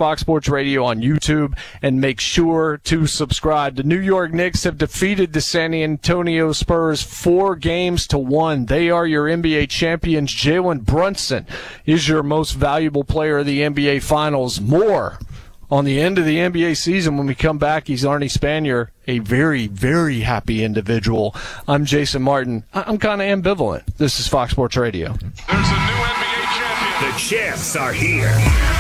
Fox Sports Radio on YouTube, and make sure to subscribe. The New York Knicks have defeated the San Antonio Spurs 4-1. They are your NBA champions. Jalen Brunson is your most valuable player of the NBA Finals. More on the end of the NBA season when we come back. He's Arnie Spanier, a very, very happy individual. I'm Jason Martin. I'm kind of ambivalent. This is Fox Sports Radio. There's a new NBA champion. The champs are here.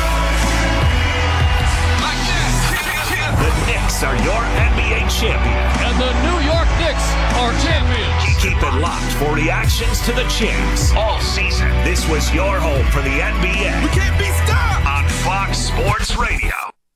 The Knicks are your NBA champion. And the New York Knicks are champions. Keep it locked for reactions to the champs all season. This was your home for the NBA. We can't be stopped. On Fox Sports Radio.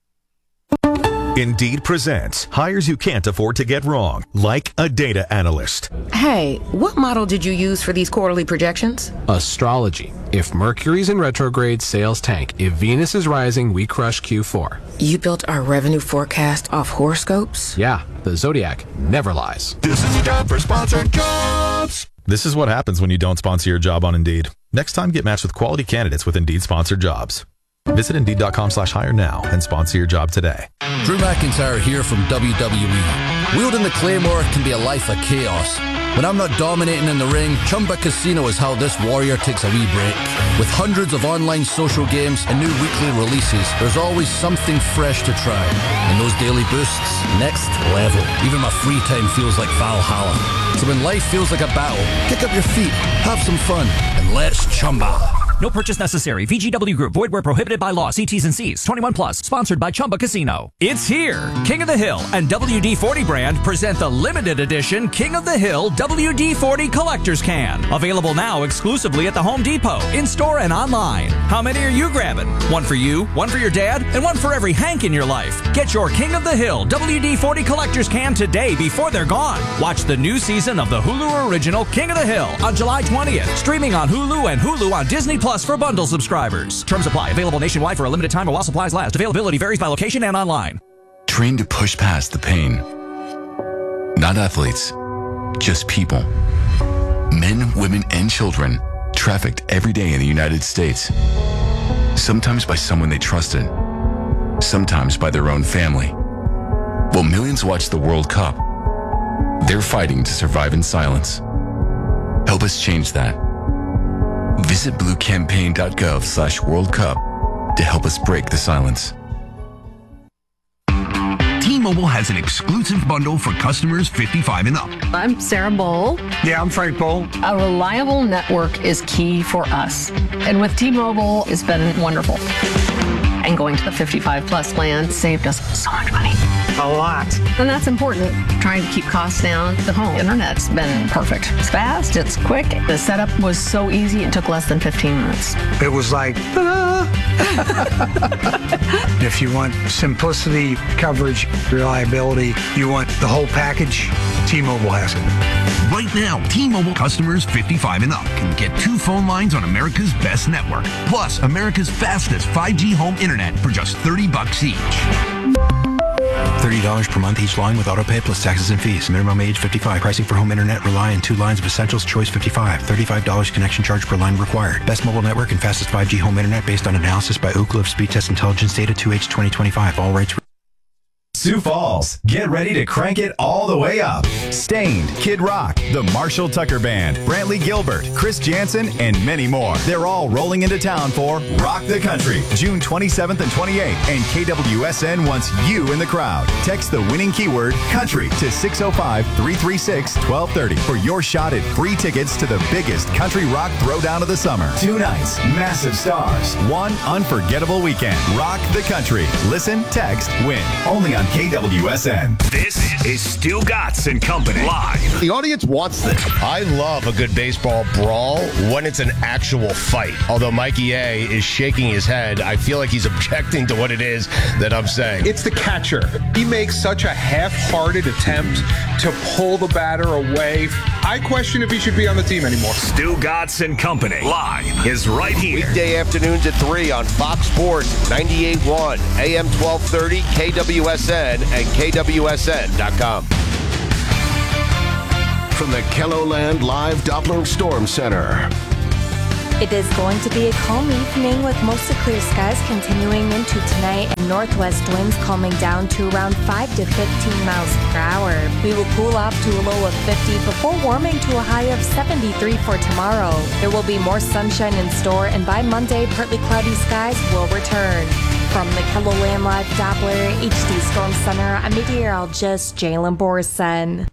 Indeed presents hires you can't afford to get wrong, like a data analyst. Hey, what model did you use for these quarterly projections? Astrology. If Mercury's in retrograde, sales tank. If Venus is rising, we crush Q4. You built our revenue forecast off horoscopes? Yeah, the Zodiac never lies. This is a job for sponsored jobs. This is what happens when you don't sponsor your job on Indeed. Next time, get matched with quality candidates with Indeed sponsored jobs. Visit Indeed.com/hire now and sponsor your job today. Drew McIntyre here from WWE. Wielding the Claymore can be a life of chaos. When I'm not dominating in the ring, Chumba Casino is how this warrior takes a wee break. With hundreds of online social games and new weekly releases, there's always something fresh to try. And those daily boosts, next level. Even my free time feels like Valhalla. So when life feels like a battle, kick up your feet, have some fun, and let's Chumba. No purchase necessary. VGW Group. Void where prohibited by law. See T's and C's. 21 plus. Sponsored by Chumba Casino. It's here. King of the Hill and WD-40 brand present the limited edition King of the Hill WD-40 Collector's Can. Available now exclusively at the Home Depot, in-store and online. How many are you grabbing? One for you, one for your dad, and one for every Hank in your life. Get your King of the Hill WD-40 Collector's Can today before they're gone. Watch the new season of the Hulu original King of the Hill on July 20th. Streaming on Hulu and Hulu on Disney Plus for bundle subscribers. Terms apply. Available nationwide for a limited time or while supplies last. Availability varies by location and online. Train to push past the pain. Not athletes, just people. Men, women, and children trafficked every day in the United States. Sometimes by someone they trusted. Sometimes by their own family. While millions watch the World Cup, they're fighting to survive in silence. Help us change that. Visit bluecampaign.gov/World Cup to help us break the silence. T-Mobile has an exclusive bundle for customers 55 and up. I'm Sarah Bowl. Yeah, I'm Frank Bowl. A reliable network is key for us. And with T-Mobile, it's been wonderful. And going to the 55 plus plan saved us so much money. A lot. And that's important. Trying to keep costs down. The home internet's been perfect. It's fast, it's quick. The setup was so easy, it took less than 15 minutes. It was like, If you want simplicity, coverage, reliability, you want the whole package, T-Mobile has it. Right now, T-Mobile customers 55 and up can get 2 phone lines on America's best network, plus America's fastest 5G home internet for just $30 each. $30 per month each line with autopay plus taxes and fees. Minimum age 55. Pricing for home internet rely on 2 lines of Essentials Choice 55. $35 connection charge per line required. Best mobile network and fastest 5G home internet based on analysis by Ookla of Speed Test Intelligence data 2H 2025. All rights. Sioux Falls, get ready to crank it all the way up. Stained, Kid Rock, the Marshall Tucker Band, Brantley Gilbert, Chris Jansen, and many more. They're all rolling into town for Rock the Country, June 27th and 28th, and KWSN wants you in the crowd. Text the winning keyword country to 605-336-1230 for your shot at free tickets to the biggest country rock throwdown of the summer. 2 nights, massive stars, 1 unforgettable weekend. Rock the Country. Listen, text, win. Only on KWSN. This is Stu Gatz and Company live. The audience wants this. I love a good baseball brawl when it's an actual fight. Although Mikey A is shaking his head, I feel like he's objecting to what it is that I'm saying. It's the catcher. He makes such a half-hearted attempt to pull the batter away. I question if he should be on the team anymore. Stu Gatz and Company live is right here. Weekday afternoons at 3 on Fox Sports 98.1 AM 1230 KWSN and KWSN.com. From the KELOLAND Live Doppler Storm Center. It is going to be a calm evening with mostly clear skies continuing into tonight and northwest winds calming down to around 5 to 15 miles per hour. We will cool off to a low of 50 before warming to a high of 73 for tomorrow. There will be more sunshine in store, and by Monday, partly cloudy skies will return. From the KELOLAND Live Doppler HD Storm Center, I'm meteorologist Jalen Borson.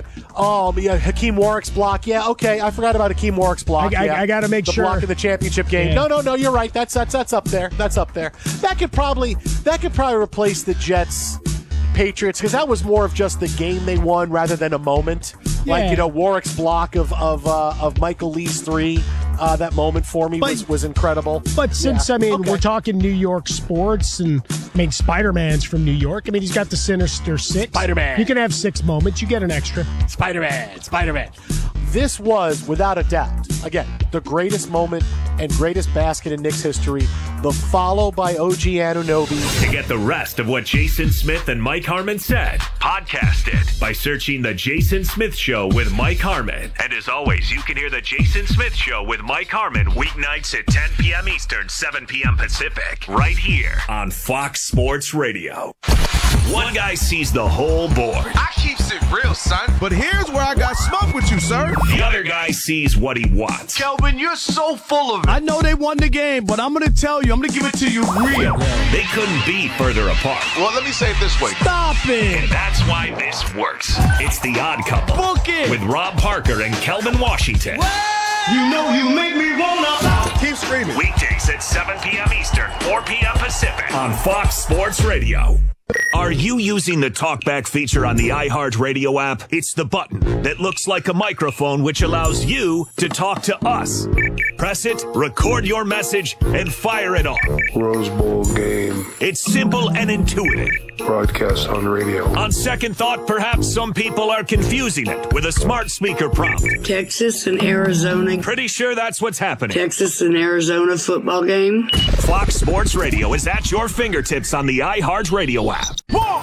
Hakeem Warwick's block. Yeah, okay. I forgot about Hakeem Warwick's block. I got to make sure. The block in the championship game. Yeah. No, you're right. That's up there. That's up there. That could probably replace the Jets Patriots, because that was more of just the game they won rather than a moment. Yeah. Like, Warwick's block of Michael Lee's three. That moment for me was incredible. But since, we're talking New York sports, and Spider-Man's from New York. He's got the Sinister Six. Spider-Man. You can have 6 moments. You get an extra. Spider-Man. This was, without a doubt, again, the greatest moment and greatest basket in Knicks history. The follow by OG Anunoby. To get the rest of what Jason Smith and Mike Harmon said, podcast it by searching The Jason Smith Show with Mike Harmon. And as always, you can hear The Jason Smith Show with Mike Harmon weeknights at 10 p.m. Eastern, 7 p.m. Pacific, right here on Fox Sports Radio. One guy sees the whole board. I keeps it real, son. But here's where I got smoke with you, sir. The other guy sees what he wants. Kelvin, you're so full of it. I know they won the game, but I'm going to tell you, I'm going to give it to you real. They couldn't be further apart. Well, let me say it this way. Stop it. And that's why this works. It's The Odd Couple. Book it. With Rob Parker and Kelvin Washington. You know you make me wanna. Keep screaming. Weekdays at 7 p.m. Eastern, 4 p.m. Pacific on Fox Sports Radio. Are you using the TalkBack feature on the iHeartRadio app? It's the button that looks like a microphone, which allows you to talk to us. Press it, record your message, and fire it off. Rose Bowl game. It's simple and intuitive. Broadcast on radio. On second thought, perhaps some people are confusing it with a smart speaker prompt. Texas and Arizona. Pretty sure that's what's happening. Texas and Arizona football game. Fox Sports Radio is at your fingertips on the iHeartRadio app.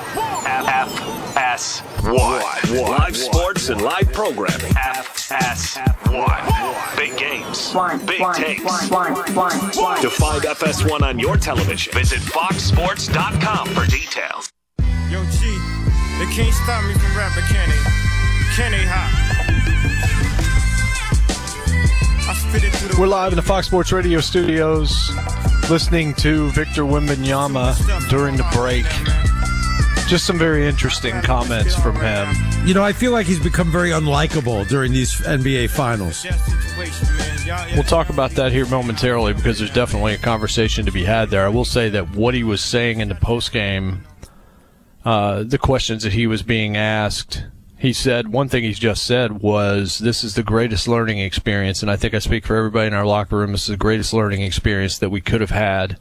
FS1. Live sports and live programming. FS1. Big games. Big takes. To find FS1 on your television, visit foxsports.com for details. Yo, G, they can't stop me from rapping, can they? Can they, We're live in the Fox Sports Radio studios, listening to Victor Wembanyama during the break. Just some very interesting comments from him. I feel like he's become very unlikable during these NBA finals. We'll talk about that here momentarily, because there's definitely a conversation to be had there. I will say that what he was saying in the postgame, the questions that he was being asked, he said, one thing he's just said was, this is the greatest learning experience, and I think I speak for everybody in our locker room, this is the greatest learning experience that we could have had.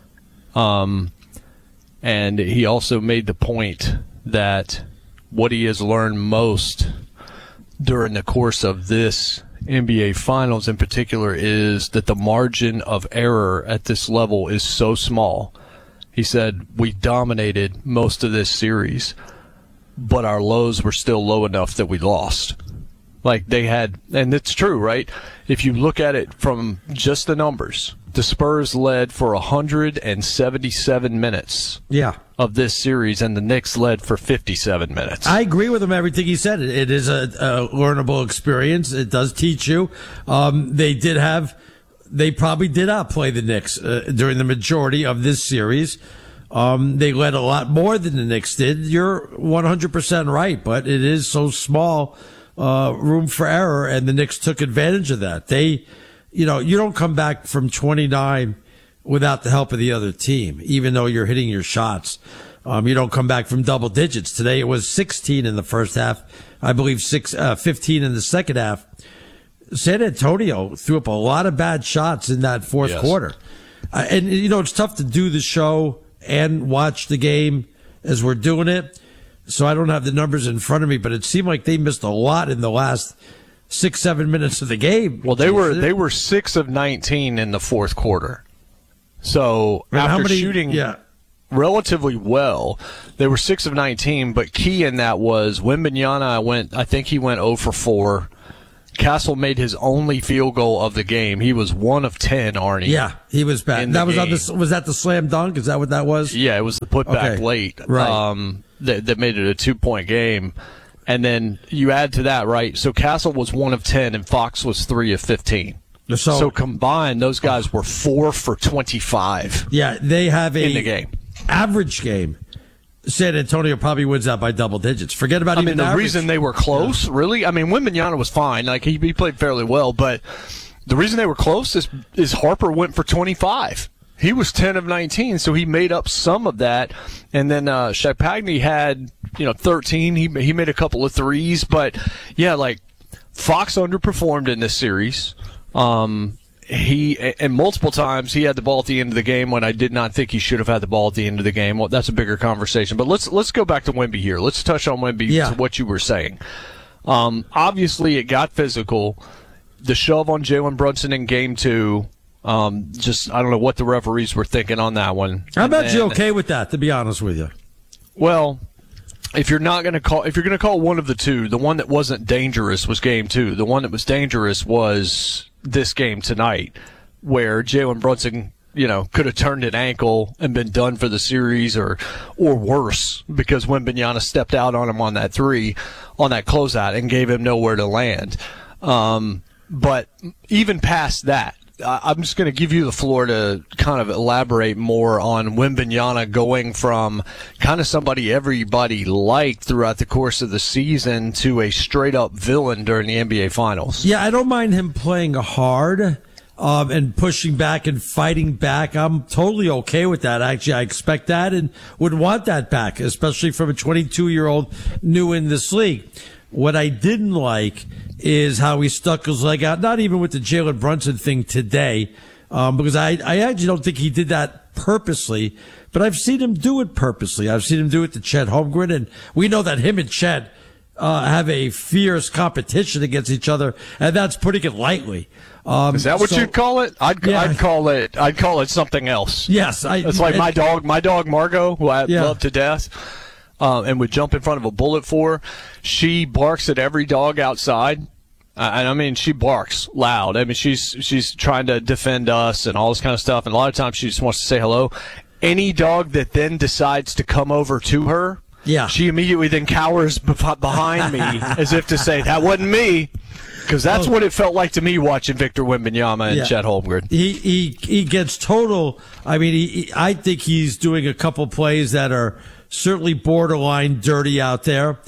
And he also made the point that what he has learned most during the course of this NBA Finals in particular is that the margin of error at this level is so small. He said, we dominated most of this series, but our lows were still low enough that we lost. Like they had, and it's true, right? If you look at it from just the numbers, the Spurs led for 177 minutes of this series, and the Knicks led for 57 minutes. I agree with him, everything he said. It is a learnable experience. It does teach you. They probably did outplay the Knicks during the majority of this series. They led a lot more than the Knicks did. You're 100% right, but it is so small, room for error, and the Knicks took advantage of that. You don't come back from 29 without the help of the other team, even though you're hitting your shots. You don't come back from double digits. Today it was 16 in the first half. I believe 15 in the second half. San Antonio threw up a lot of bad shots in that fourth quarter. And it's tough to do the show and watch the game as we're doing it. So I don't have the numbers in front of me, but it seemed like they missed a lot in the last 6-7 minutes of the game. Well, they were 6 of 19 in the fourth quarter. So after shooting relatively well, they were 6 of 19. But key in that was Wembanyama I think he went 0 for 4. Castle made his only field goal of the game. He was 1 of 10, Arnie. Yeah, he was bad. That was was that the slam dunk? Is that what that was? Yeah, it was the putback late. Right. That made it a 2-point game. And then you add to that, right? So Castle was 1 of 10 and Fox was 3 of 15. So combined, those guys were 4 for 25. Yeah, they have in the game. Average game. San Antonio probably wins out by double digits. Forget about even the reason they were close, really. I mean, Wembanyama was fine. Like he played fairly well, but the reason they were close is Harper went for 25. He was 10 of 19, so he made up some of that. And then Shapagny had 13. He made a couple of threes, but yeah, like Fox underperformed in this series. And multiple times he had the ball at the end of the game when I did not think he should have had the ball at the end of the game. Well, that's a bigger conversation. But let's go back to Wemby here. Let's touch on Wemby to what you were saying. Obviously, it got physical. The shove on Jalen Brunson in Game 2. I don't know what the referees were thinking on that one. I'm actually okay with that, to be honest with you. Well, if you're going to call one of the two, the one that wasn't dangerous was Game 2. The one that was dangerous was this game tonight, where Jalen Brunson, could have turned an ankle and been done for the series, or worse, because Wembanyama stepped out on him on that 3, on that closeout, and gave him nowhere to land. But even past that, I'm just going to give you the floor to kind of elaborate more on Wembanyama going from kind of somebody everybody liked throughout the course of the season to a straight-up villain during the NBA Finals. Yeah, I don't mind him playing hard and pushing back and fighting back. I'm totally okay with that. Actually, I expect that and would want that back, especially from a 22-year-old new in this league. What I didn't like is how he stuck his leg out, not even with the Jalen Brunson thing today, because I actually don't think he did that purposely, but I've seen him do it purposely. I've seen him do it to Chet Holmgren, and we know that him and Chet have a fierce competition against each other, and that's putting it lightly. Is that what you'd call it? I'd call it something else. Yes. It's like my dog Margot, who I love to death. And would jump in front of a bullet for. She barks at every dog outside. And I mean, she barks loud. I mean, she's trying to defend us and all this kind of stuff. And a lot of times she just wants to say hello. Any dog that then decides to come over to her, she immediately then cowers behind me as if to say, that wasn't me. Because that's what it felt like to me watching Victor Wembanyama and Chet Holmgren. He gets total. I mean, I think he's doing a couple plays that are certainly borderline dirty out there.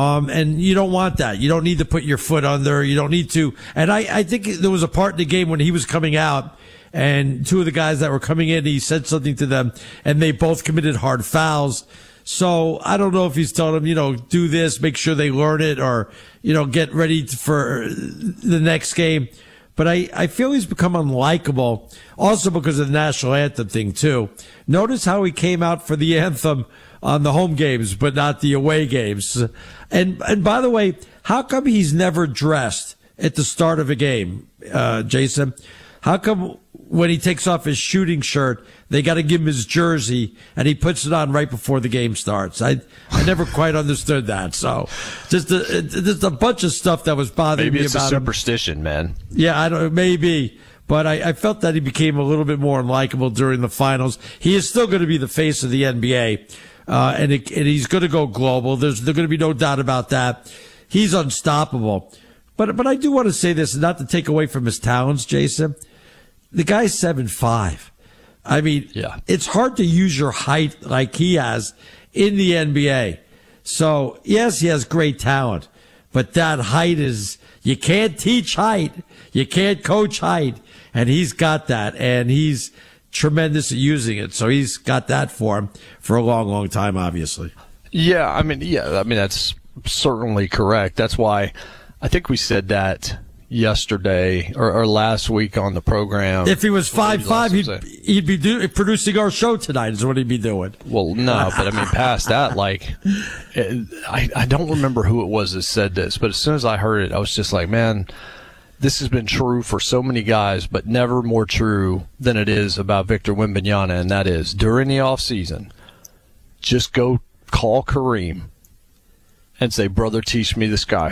And you don't want that. You don't need to put your foot under. You don't need to. And I think there was a part in the game when he was coming out and two of the guys that were coming in, he said something to them and they both committed hard fouls. So I don't know if he's telling them, do this, make sure they learn it, or, get ready for the next game. But I feel he's become unlikable also because of the national anthem thing too. Notice how he came out for the anthem on the home games, but not the away games. And by the way, how come he's never dressed at the start of a game, Jason? How come when he takes off his shooting shirt, they got to give him his jersey and he puts it on right before the game starts? I never quite understood that. So just a bunch of stuff that was bothering me about him. Maybe it's a superstition, man. Yeah, I don't, maybe. But I felt that he became a little bit more unlikable during the finals. He is still going to be the face of the NBA. And he's going to go global. There's going to be no doubt about that. He's unstoppable. But I do want to say this, not to take away from his talents, Jason. The guy's 7'5". I mean, it's hard to use your height like he has in the NBA. So, yes, he has great talent. But that height you can't teach height. You can't coach height. And he's got that. And he's tremendous at using it. So he's got that for him for a long, long time, obviously. Yeah, I mean, that's certainly correct. That's why I think we said that yesterday or last week on the program. If he was 5'5", he'd be producing our show tonight is what he'd be doing. Well, no, but I mean, past that, like, I don't remember who it was that said this, but as soon as I heard it, I was just like, man, this has been true for so many guys, but never more true than it is about Victor Wembanyama, and that is during the offseason, just go call Kareem and say, brother, teach me the skyhook.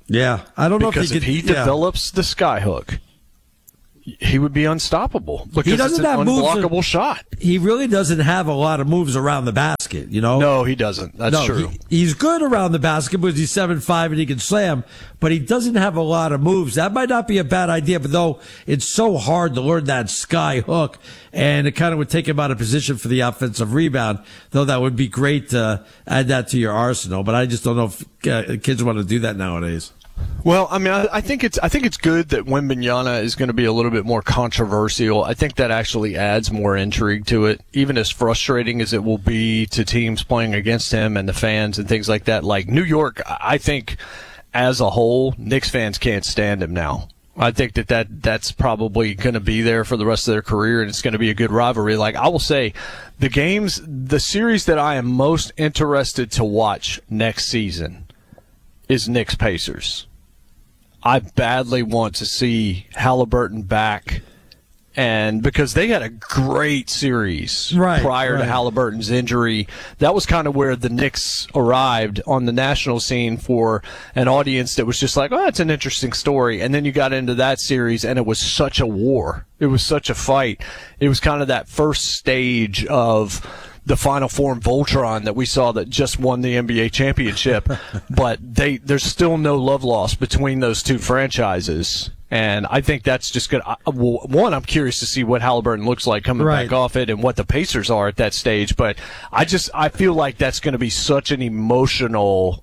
Yeah, I don't know because if he develops the skyhook, he would be unstoppable because he doesn't it's an have unblockable shot. He really doesn't have a lot of moves around the basket, you know? No, he doesn't. That's true. He's good around the basket because he's 7'5" and he can slam, but he doesn't have a lot of moves. That might not be a bad idea, but though it's so hard to learn that sky hook, and it kind of would take him out of position for the offensive rebound, though that would be great to add that to your arsenal, but I just don't know if kids want to do that nowadays. Well, I mean, I think it's good that Wembanyama is going to be a little bit more controversial. I think that actually adds more intrigue to it, even as frustrating as it will be to teams playing against him and the fans and things like that. Like New York, I think as a whole, Knicks fans can't stand him now. I think that's probably going to be there for the rest of their career, and it's going to be a good rivalry. Like I will say, the series that I am most interested to watch next season is Knicks Pacers. I badly want to see Halliburton back, and because they had a great series prior to Halliburton's injury. That was kind of where the Knicks arrived on the national scene for an audience that was just like, oh, that's an interesting story. And then you got into that series, and it was such a war. It was such a fight. It was kind of that first stage of the Final Four and Voltron that we saw that just won the NBA championship. But there's still no love lost between those two franchises. And I think that's just good. One, I'm curious to see what Halliburton looks like coming back off it and what the Pacers are at that stage. But I feel like that's going to be such an emotional,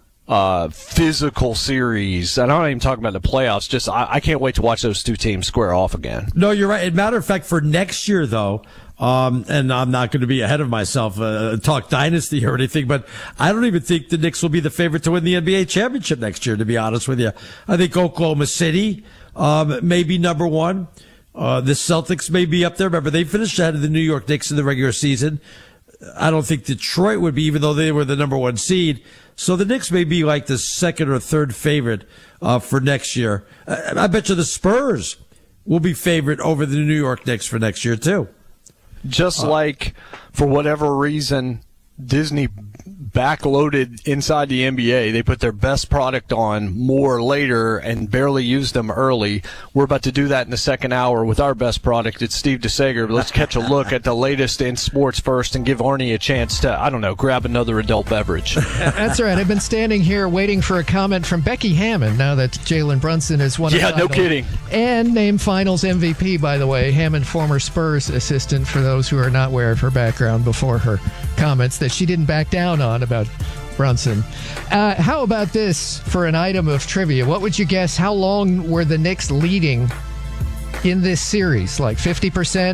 physical series. And I'm not even talking about the playoffs. I can't wait to watch those two teams square off again. No, you're right. As a matter of fact, for next year, though, and I'm not going to be ahead of myself, talk dynasty or anything, but I don't even think the Knicks will be the favorite to win the NBA championship next year, to be honest with you. I think Oklahoma City, may be number one. The Celtics may be up there. Remember, they finished ahead of the New York Knicks in the regular season. I don't think Detroit would be, even though they were the number one seed. So the Knicks may be like the second or third favorite, for next year. I bet you the Spurs will be favorite over the New York Knicks for next year, too. Just like, for whatever reason, Disney backloaded inside the NBA. They put their best product on more later and barely used them early. We're about to do that in the second hour with our best product. It's Steve DeSager. Let's catch a look at the latest in sports first and give Arnie a chance to, I don't know, grab another adult beverage. That's right. I've been standing here waiting for a comment from Becky Hammond now that Jalen Brunson is one of the no kidding. And named Finals MVP, by the way. Hammond, former Spurs assistant, for those who are not aware of her background before her comments that she didn't back down on about Brunson. How about this for an item of trivia? What would you guess? How long were the Knicks leading in this series? Like 50%,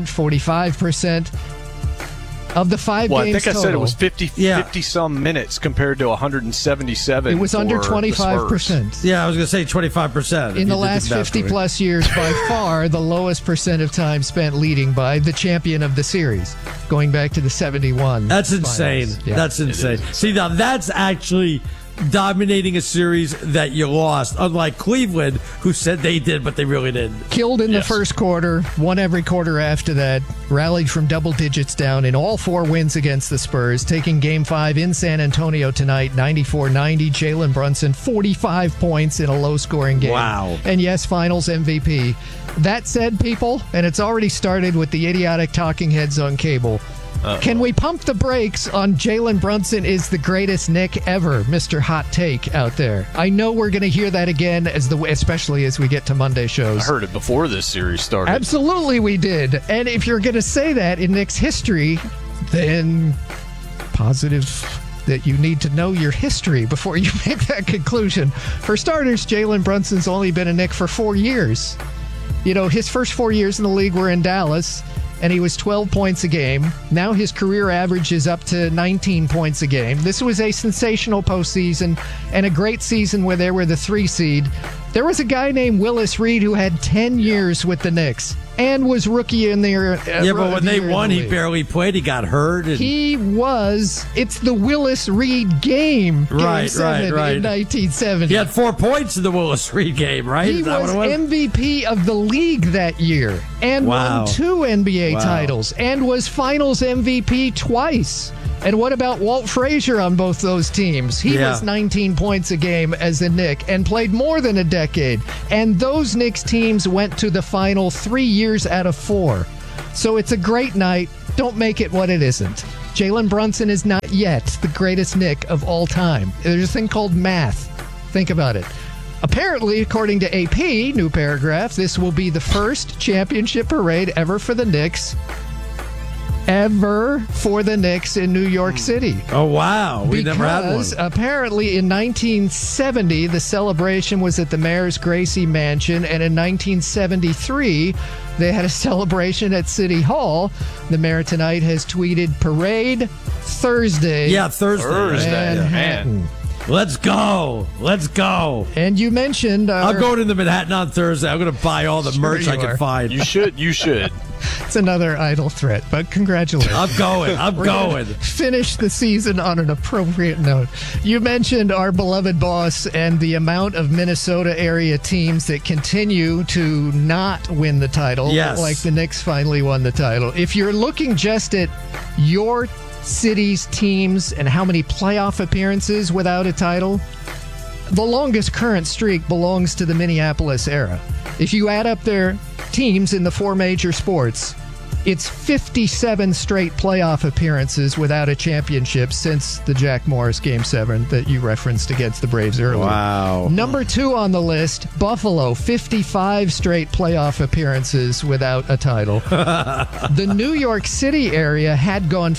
45%? Of the 5 games I think total, I said it was 50-some minutes compared to 177. It was under 25%. Yeah, I was going to say 25%. In the last 50-plus years, by far the lowest percent of time spent leading by the champion of the series, going back to the 71. That's insane. Yeah. That's insane. See, now that's actually dominating a series that you lost, unlike Cleveland, who said they did, but they really didn't. Killed in the first quarter, won every quarter after that, rallied from double digits down in all 4 wins against the Spurs, taking Game 5 in San Antonio tonight, 94-90. Jalen Brunson, 45 points in a low-scoring game. Wow. And yes, Finals MVP. That said, people, and it's already started with the idiotic talking heads on cable, can we pump the brakes on Jalen Brunson is the greatest Knick ever, Mr. Hot Take out there? I know we're going to hear that again, especially as we get to Monday shows. I heard it before this series started. Absolutely we did. And if you're going to say that in Knicks history, then positive that you need to know your history before you make that conclusion. For starters, Jalen Brunson's only been a Knick for 4 years. You know, his first 4 years in the league were in Dallas, and he was 12 points a game. Now his career average is up to 19 points a game. This was a sensational postseason and a great season where they were the 3 seed. There was a guy named Willis Reed who had 10 years with the Knicks. and was rookie in there. Yeah, but when they won, he barely played. He got hurt. And... It's the Willis Reed game. Right. In 1970. He had 4 points in the Willis Reed game, right? He was MVP of the league that year and won 2 NBA titles and was finals MVP twice. And what about Walt Frazier on both those teams? He was 19 points a game as a Knick and played more than a decade. And those Knicks teams went to the final 3 years out of 4. So it's a great night. Don't make it what it isn't. Jalen Brunson is not yet the greatest Knick of all time. There's a thing called math. Think about it. Apparently, according to AP, new paragraph, this will be the first championship parade ever for the Knicks in New York City. Oh, wow. We never had one. Because apparently in 1970, the celebration was at the Mayor's Gracie Mansion, and in 1973, they had a celebration at City Hall. The mayor tonight has tweeted, Parade Thursday. Yeah, Thursday. Manhattan. Let's go. And you mentioned... I'm going to the Manhattan on Thursday. I'm going to buy all the merch I can find. You should. It's another idle threat, but congratulations. I'm going. Finish the season on an appropriate note. You mentioned our beloved boss and the amount of Minnesota area teams that continue to not win the title. Yes. Like the Knicks finally won the title. If you're looking just at your city's teams and how many playoff appearances without a title, the longest current streak belongs to the Minneapolis era. If you add up their teams in the 4 major sports, it's 57 straight playoff appearances without a championship since the Jack Morris Game 7 that you referenced against the Braves earlier. Wow. Number 2 on the list, Buffalo, 55 straight playoff appearances without a title. The New York City area had gone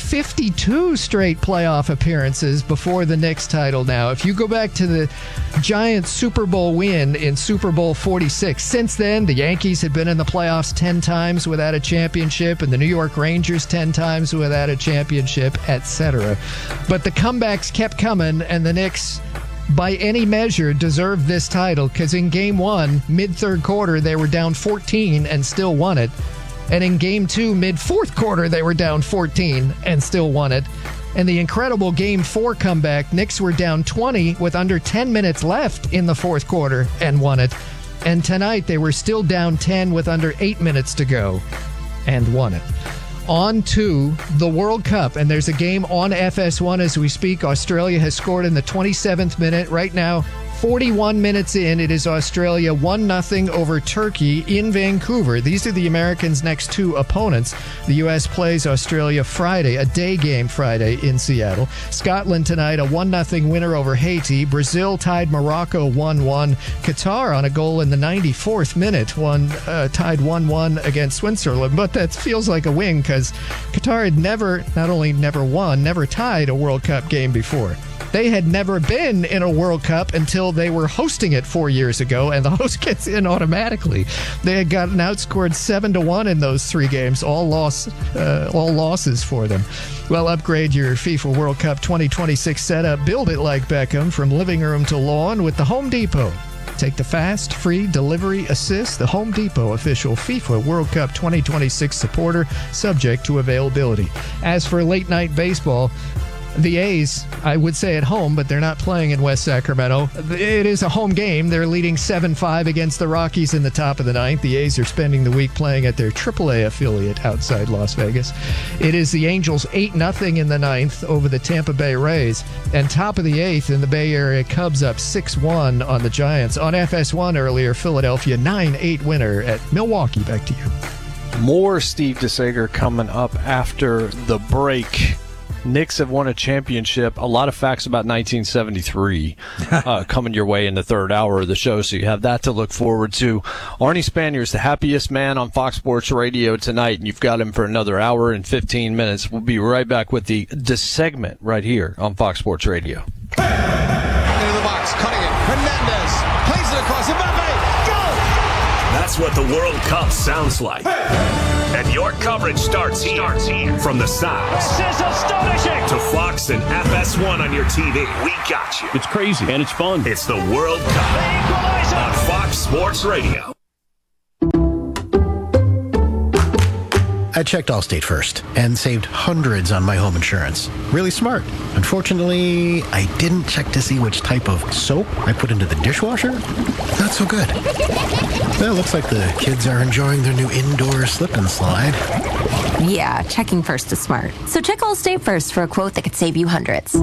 52 straight playoff appearances before the Knicks title now. If you go back to the Giants Super Bowl win in Super Bowl 46, since then, the Yankees had been in the playoffs 10 times without a championship, and the New York Rangers 10 times without a championship, etc. But the comebacks kept coming, and the Knicks, by any measure, deserved this title, because in Game 1, mid-third quarter, they were down 14 and still won it. And in Game 2, mid-fourth quarter, they were down 14 and still won it. And the incredible Game 4 comeback, Knicks were down 20 with under 10 minutes left in the fourth quarter and won it. And tonight, they were still down 10 with under 8 minutes to go and won it. On to the World Cup, and there's a game on FS1 as we speak. Australia has scored in the 27th minute. Right now, 41 minutes in, it is Australia 1-0 over Turkey in Vancouver. These are the Americans' next 2 opponents. The U.S. plays Australia Friday, a day game Friday in Seattle. Scotland tonight, a 1-0 winner over Haiti. Brazil tied Morocco 1-1. Qatar on a goal in the 94th minute, tied 1-1 against Switzerland. But that feels like a win because Qatar had never tied a World Cup game before. They had never been in a World Cup until they were hosting it 4 years ago, and the host gets in automatically. They had gotten outscored 7-1 in those 3 games, all losses for them. Well, upgrade your FIFA World Cup 2026 setup. Build it like Beckham, from living room to lawn with the Home Depot. Take the fast, free delivery assist. The Home Depot official FIFA World Cup 2026 supporter, subject to availability. As for late night baseball, the A's, I would say at home, but they're not playing in West Sacramento. It is a home game. They're leading 7-5 against the Rockies in the top of the 9th. The A's are spending the week playing at their AAA affiliate outside Las Vegas. It is the Angels 8-0 in the 9th over the Tampa Bay Rays. And top of the 8th in the Bay Area, Cubs up 6-1 on the Giants. On FS1 earlier, Philadelphia 9-8 winner at Milwaukee. Back to you. More Steve DeSager coming up after the break. Knicks have won a championship. A lot of facts about 1973 coming your way in the third hour of the show, so you have that to look forward to. Arnie Spanier's the happiest man on Fox Sports Radio tonight, and you've got him for another hour and 15 minutes. We'll be right back with the segment right here on Fox Sports Radio. Into the box, cutting it. Hernandez plays it across. Mbappe, go! That's what the World Cup sounds like. And your coverage starts here. From the sounds this is astonishing to Fox and FS1 on your TV. We got you. It's crazy and it's fun. It's the World Cup on Fox Sports Radio. I checked Allstate first and saved hundreds on my home insurance. Really smart. Unfortunately, I didn't check to see which type of soap I put into the dishwasher. Not so good. Well, looks like the kids are enjoying their new indoor slip and slide. Yeah, checking first is smart. So check Allstate first for a quote that could save you hundreds.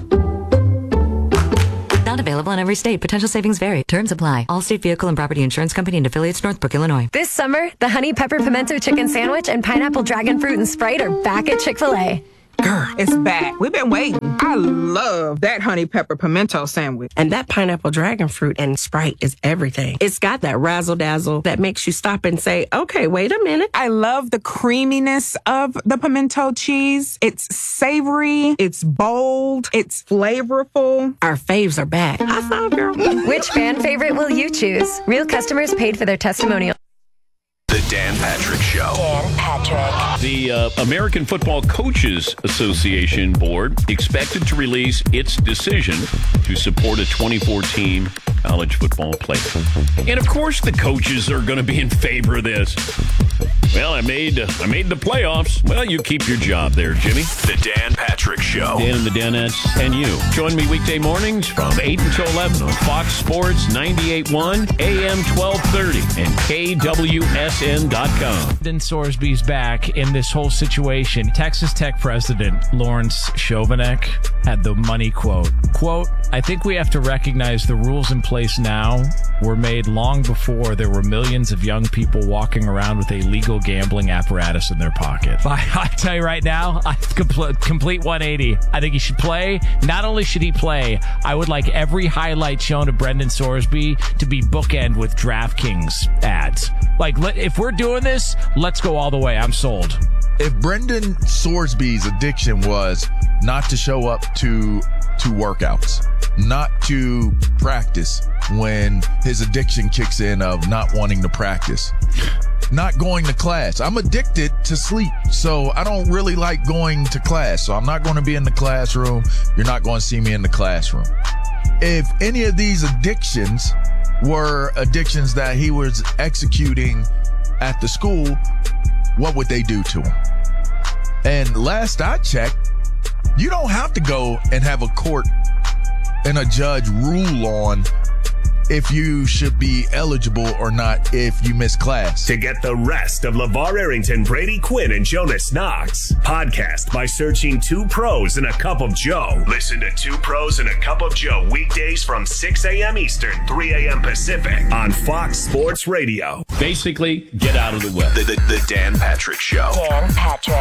Not available in every state. Potential savings vary. Terms apply. Allstate Vehicle and Property Insurance Company and affiliates, Northbrook, Illinois. This summer, the Honey Pepper Pimento Chicken Sandwich and Pineapple Dragon Fruit and Sprite are back at Chick-fil-A. Girl, it's back. We've been waiting. I love that honey pepper pimento sandwich. And that pineapple dragon fruit and Sprite is everything. It's got that razzle-dazzle that makes you stop and say, okay, wait a minute. I love the creaminess of the pimento cheese. It's savory. It's bold. It's flavorful. Our faves are back. I thought, girl. Which fan favorite will you choose? Real customers paid for their testimonial. The Dan Patrick Show. Dan Patrick. The American Football Coaches Association Board expected to release its decision to support a 24-team college football playoff. And of course the coaches are going to be in favor of this. Well, I made the playoffs. Well, you keep your job there, Jimmy. The Dan Patrick Show. Dan and the Danettes and you. Join me weekday mornings from 8 until 11 on Fox Sports 98.1, AM 1230, and KWSN.com. Brendan Sorsby's back in this whole situation. Texas Tech President Lawrence Chovanec had the money quote. Quote, I think we have to recognize the rules in place now were made long before there were millions of young people walking around with a legal gambling apparatus in their pocket. I tell you right now, complete 180. I think he should play. Not only should he play, I would like every highlight shown of Brendan Sorsby to be bookend with DraftKings ads. Like, if we're doing this, let's go all the way. I'm sold. If Brendan Sorsby's addiction was not to show up to workouts, not to practice when his addiction kicks in of not wanting to practice, not going to class. I'm addicted to sleep, so I don't really like going to class. So I'm not going to be in the classroom. You're not going to see me in the classroom. If any of these addictions were addictions that he was executing at the school, what would they do to him? And last I checked, you don't have to go and have a court and a judge rule on if you should be eligible or not if you miss class. To get the rest of LeVar Arrington, Brady Quinn, and Jonas Knox, podcast by searching 2 Pros and a Cup of Joe. Listen to 2 Pros and a Cup of Joe weekdays from 6 a.m. Eastern, 3 a.m. Pacific on Fox Sports Radio. Basically, get out of the way. The Dan Patrick Show. Dan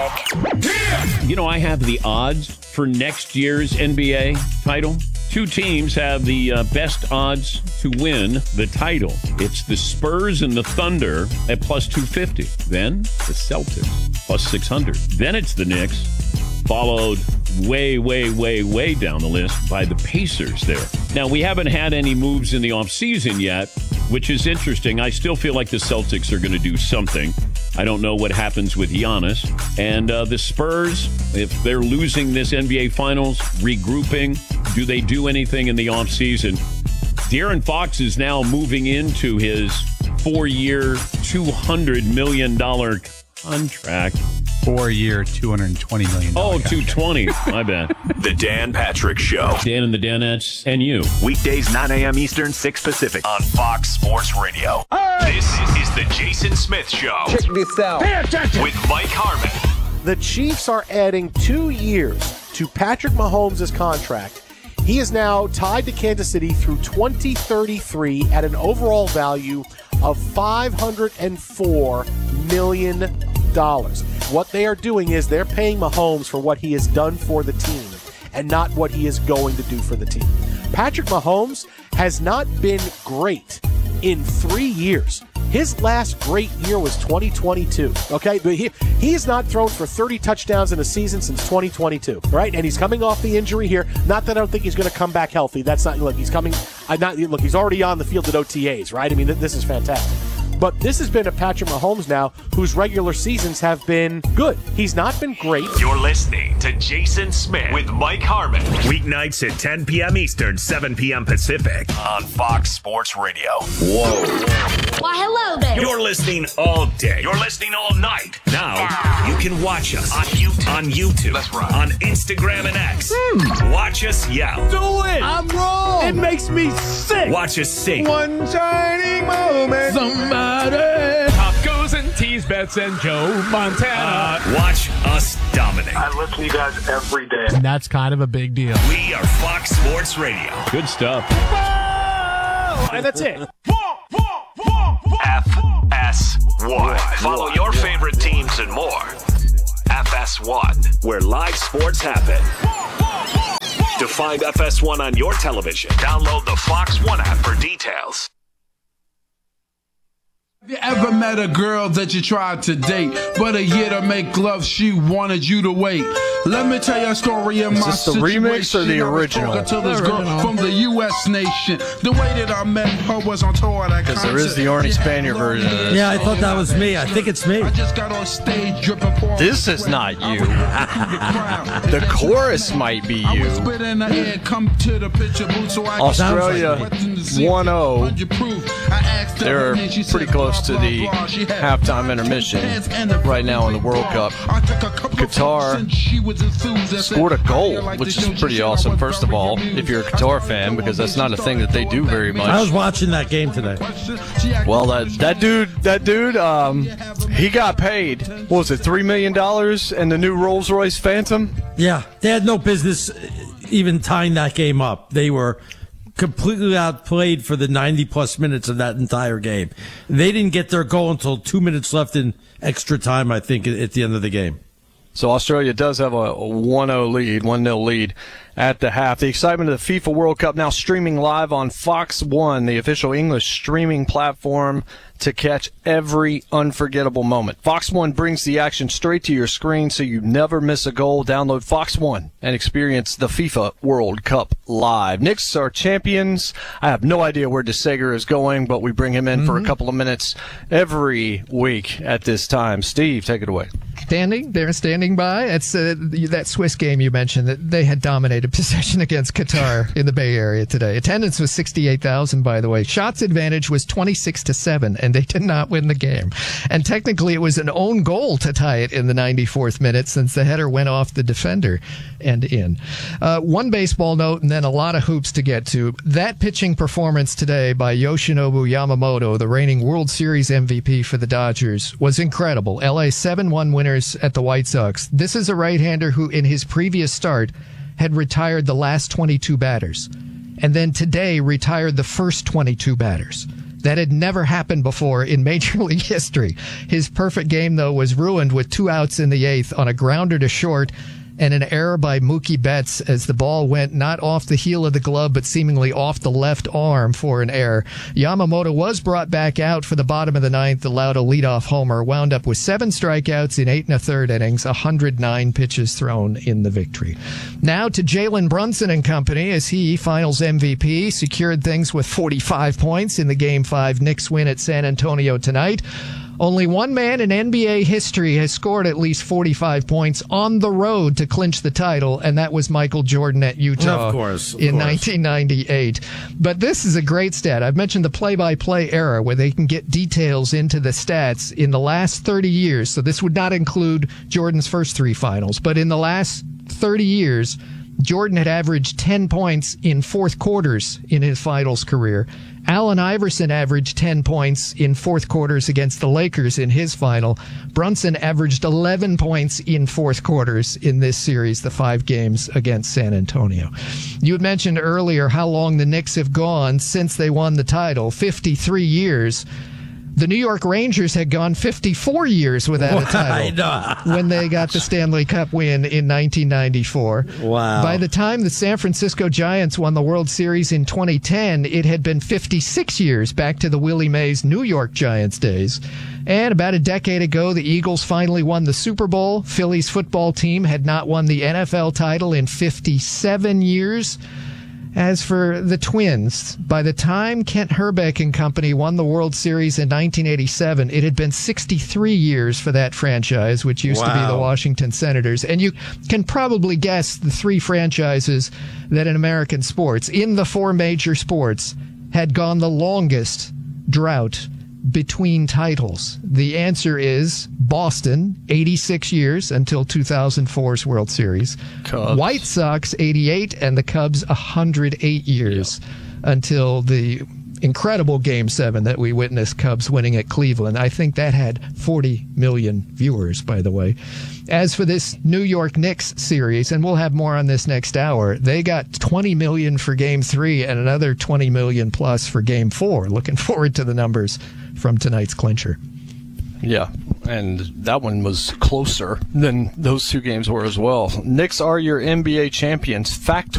Patrick. You know, I have the odds for next year's NBA title. 2 teams have the best odds to win the title. It's the Spurs and the Thunder at plus 250. Then the Celtics plus 600. Then it's the Knicks, followed way, way, way, way down the list by the Pacers there. Now, we haven't had any moves in the offseason yet, which is interesting. I still feel like the Celtics are going to do something. I don't know what happens with Giannis. And the Spurs, if they're losing this NBA Finals, regrouping, do they do anything in the offseason? De'Aaron Fox is now moving into his 4-year, $200 million contract. 4-year, $220 million. Oh, 220. My bad. The Dan Patrick Show. Dan and the Danettes and you. Weekdays, 9 a.m. Eastern, 6 Pacific on Fox Sports Radio. This is the Jason Smith Show. Check this out. Pay attention. With Mike Harmon. The Chiefs are adding 2 years to Patrick Mahomes' contract. He is now tied to Kansas City through 2033 at an overall value of $504 million. What they are doing is they're paying Mahomes for what he has done for the team and not what he is going to do for the team. Patrick Mahomes has not been great in 3 years. His last great year was 2022, okay? But he has not thrown for 30 touchdowns in a season since 2022, right? And he's coming off the injury here. Not that I don't think he's going to come back healthy. That's not, look, he's coming, he's already on the field at OTAs, right? I mean, this is fantastic. But this has been a Patrick Mahomes now whose regular seasons have been good. He's not been great. You're listening to Jason Smith with Mike Harmon. Weeknights at 10 p.m. Eastern, 7 p.m. Pacific on Fox Sports Radio. Whoa. Why, hello there. You're listening all day. You're listening all night. Now, you can watch us on YouTube. That's right. On Instagram and X. Watch us yell. Do it. I'm wrong. It makes me sick. Watch us sing. One shining moment. Somebody. Tacos and teas, bets and Joe Montana. Watch us dominate. I listen to you guys every day. And that's kind of a big deal. We are Fox Sports Radio. Good stuff. And that's it. FS1. Follow your favorite teams and more. FS1, where live sports happen. To find FS1 on your television, download the Fox One app for details. Have you ever met a girl that you tried to date, but a year to make love, she wanted you to wait? Let me tell you a story of my Is this the remix or the original? To this girl from the U.S. nation. The way that I met her was on tour at a concert. Because there is the Arnie Spanier version of this. Yeah, I thought that was me. I think it's me. I just got on stage dripping for This is not you. The chorus might be you. Australia 1-0. They're pretty close to the halftime intermission right now in the World Cup. Qatar scored a goal, which is pretty awesome, first of all, if you're a Qatar fan, because that's not a thing that they do very much. I was watching that game today. Well, that dude, he got paid, what was it, $3 million in the new Rolls-Royce Phantom? Yeah, they had no business even tying that game up. They were completely outplayed for the 90-plus minutes of that entire game. They didn't get their goal until 2 minutes left in extra time, I think, at the end of the game. So Australia does have a 1-0 lead at the half. The excitement of the FIFA World Cup now streaming live on Fox One, the official English streaming platform to catch every unforgettable moment. Fox One brings the action straight to your screen so you never miss a goal. Download Fox One and experience the FIFA World Cup live. Knicks are champions. I have no idea where DeSager is going, but we bring him in for a couple of minutes every week at this time. Steve, take it away. They're standing by. It's that Swiss game you mentioned, that they had dominated possession against Qatar in the Bay Area today. Attendance was 68,000, by the way. Shots advantage was 26-7, and they did not win the game. And technically, it was an own goal to tie it in the 94th minute, since the header went off the defender and in. One baseball note, and then a lot of hoops to get to. That pitching performance today by Yoshinobu Yamamoto, the reigning World Series MVP for the Dodgers, was incredible. LA 7-1 winners at the White Sox. This is a right-hander who, in his previous start, had retired the last 22 batters, and then today retired the first 22 batters. That had never happened before in Major League history. His perfect game, though, was ruined with 2 outs in the 8th on a grounder to short and an error by Mookie Betts as the ball went not off the heel of the glove, but seemingly off the left arm for an error. Yamamoto was brought back out for the bottom of the 9th, allowed a leadoff homer, wound up with 7 strikeouts in 8 1/3 innings, 109 pitches thrown in the victory. Now to Jalen Brunson and company, as he, finals MVP, secured things with 45 points in the Game 5 Knicks win at San Antonio tonight. Only one man in NBA history has scored at least 45 points on the road to clinch the title, and that was Michael Jordan at Utah of course. 1998. But this is a great stat. I've mentioned the play-by-play era where they can get details into the stats in the last 30 years. So this would not include Jordan's first 3 finals, but in the last 30 years, Jordan had averaged 10 points in fourth quarters in his finals career. Allen Iverson averaged 10 points in fourth quarters against the Lakers in his final. Brunson averaged 11 points in fourth quarters in this series, the 5 games against San Antonio. You had mentioned earlier how long the Knicks have gone since they won the title, 53 years. The New York Rangers had gone 54 years without a title when they got the Stanley Cup win in 1994. Wow. By the time the San Francisco Giants won the World Series in 2010, it had been 56 years back to the Willie Mays New York Giants days. And about a decade ago, the Eagles finally won the Super Bowl. Philly's football team had not won the NFL title in 57 years. As for the Twins, by the time Kent Herbeck and company won the World Series in 1987, it had been 63 years for that franchise, which used to be the Washington Senators. And you can probably guess the three franchises that in American sports, in the four major sports, had gone the longest drought between titles. The answer is Boston, 86 years until 2004's World Series. Cubs. White Sox, 88, and the Cubs, 108 years until the incredible Game 7 that we witnessed, Cubs winning at Cleveland. I think that had 40 million viewers, by the way. As for this New York Knicks series, and we'll have more on this next hour, they got 20 million for Game 3 and another 20 million plus for Game 4. Looking forward to the numbers from tonight's clincher. Yeah, and that one was closer than those two games were as well. Knicks are your NBA champions. Fact